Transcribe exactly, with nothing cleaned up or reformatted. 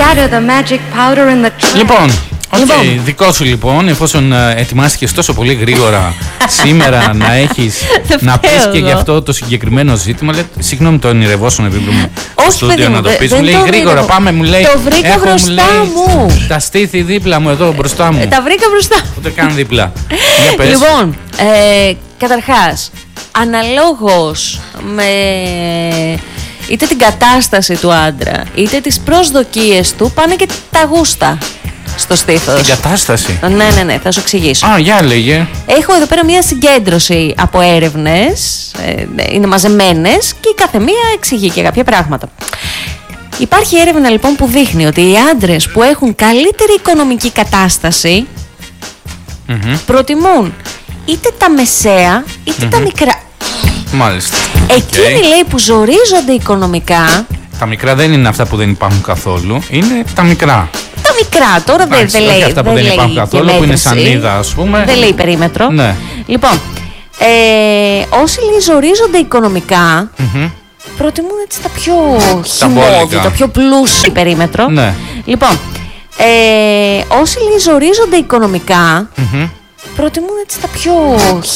scatter the magic powder in the trash. Λοιπόν, okay, Λοιπόν. δικό σου λοιπόν, εφόσον ε, ετοιμάστηκες τόσο πολύ γρήγορα σήμερα να έχεις να πεις και εγώ. για αυτό το συγκεκριμένο ζήτημα. Λέει, συγγνώμη, το ονειρευόσουν επειδή μου στο Όχι, στούντιο παιδί μου, να το δε- πεις. δεν Μου λέει το γρήγορα, ονειρεύω. πάμε, μου λέει. Το βρήκα έχω, μπροστά μου λέει, μου. τα στήθη δίπλα μου, εδώ μπροστά μου. Ε, τα βρήκα μπροστά. Ούτε καν δίπλα. Για πες. Λοιπόν, ε, καταρχάς, αναλόγως με είτε την κατάσταση του άντρα, είτε τις προσδοκίες του, πάνε και τα γούστα στο στήθος. Την κατάσταση. Ναι, ναι, ναι, θα σου εξηγήσω. Α, για λέγε. Έχω εδώ πέρα μια συγκέντρωση από έρευνες, ε, είναι μαζεμένες και η κάθε μία εξηγεί και κάποια πράγματα. Υπάρχει έρευνα λοιπόν που δείχνει ότι οι άντρες που έχουν καλύτερη οικονομική κατάσταση Μμμ. προτιμούν είτε τα μεσαία είτε τα μικρά. Μάλιστα. Εκείνοι Οκ. λέει που ζορίζονται οικονομικά, Τα μικρά δεν είναι αυτά που δεν υπάρχουν καθόλου. Είναι τα μικρά. τα μικρά τώρα δεν, Εντάξει, δεν όχι λέει. αυτά που δεν λέει υπάρχουν και καθόλου, που είναι μέτρηση. σανίδα, ας πούμε. Δεν λέει περίμετρο. Ναι. Λοιπόν, ε, όσοι λέει ζορίζονται οικονομικά, Μμμ. προτιμούν έτσι τα πιο χυμώδη, μπόλικα. το πιο πλούσιο περίμετρο. Ναι. Λοιπόν, ε, όσοι λέει ζορίζονται οικονομικά, Μμμ. προτιμούν έτσι τα πιο